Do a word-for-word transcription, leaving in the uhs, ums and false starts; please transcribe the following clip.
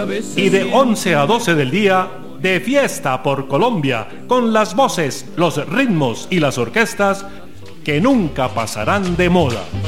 Y de once a doce del día, de fiesta por Colombia, con las voces, los ritmos y las orquestas que nunca pasarán de moda.